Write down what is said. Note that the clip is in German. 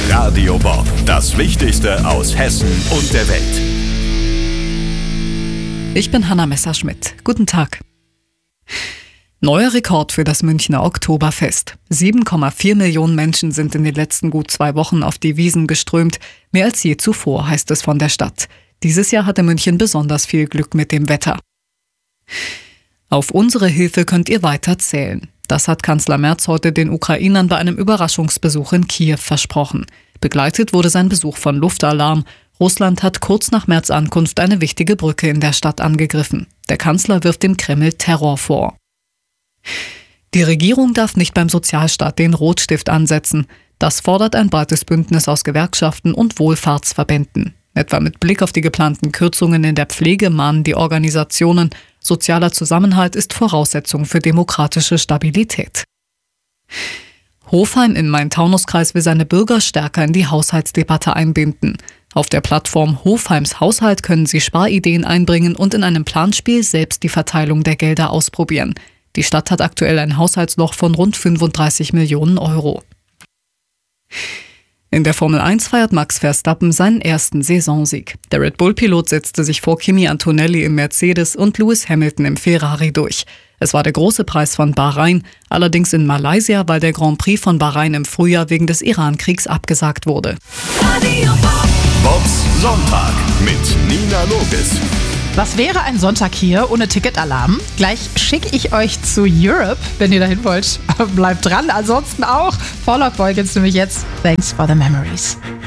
Radio Bob, das Wichtigste aus Hessen und der Welt. Ich bin Hanna Messerschmidt. Guten Tag. Neuer Rekord für das Münchner Oktoberfest. 7,4 Millionen Menschen sind in den letzten gut 2 Wochen auf die Wiesn geströmt. Mehr als je zuvor, heißt es von der Stadt. Dieses Jahr hatte München besonders viel Glück mit dem Wetter. Auf unsere Hilfe könnt ihr weiter zählen. Das hat Kanzler Merz heute den Ukrainern bei einem Überraschungsbesuch in Kiew versprochen. Begleitet wurde sein Besuch von Luftalarm. Russland hat kurz nach Merz' Ankunft eine wichtige Brücke in der Stadt angegriffen. Der Kanzler wirft dem Kreml Terror vor. Die Regierung darf nicht beim Sozialstaat den Rotstift ansetzen. Das fordert ein breites Bündnis aus Gewerkschaften und Wohlfahrtsverbänden. Etwa mit Blick auf die geplanten Kürzungen in der Pflege mahnen die Organisationen, sozialer Zusammenhalt ist Voraussetzung für demokratische Stabilität. Hofheim im Main-Taunus-Kreis will seine Bürger stärker in die Haushaltsdebatte einbinden. Auf der Plattform Hofheims Haushalt können sie Sparideen einbringen und in einem Planspiel selbst die Verteilung der Gelder ausprobieren. Die Stadt hat aktuell ein Haushaltsloch von rund 35 Millionen Euro. In der Formel 1 feiert Max Verstappen seinen ersten Saisonsieg. Der Red Bull-Pilot setzte sich vor Kimi Antonelli im Mercedes und Lewis Hamilton im Ferrari durch. Es war der große Preis von Bahrain, allerdings in Malaysia, weil der Grand Prix von Bahrain im Frühjahr wegen des Iran-Kriegs abgesagt wurde. Bobs Sonntag mit Nina Logis. Was wäre ein Sonntag hier ohne Ticketalarm? Gleich schicke ich euch zu Europe, wenn ihr dahin wollt. Bleibt dran, ansonsten auch. Fall Out Boy gibt's nämlich jetzt. Thanks for the memories.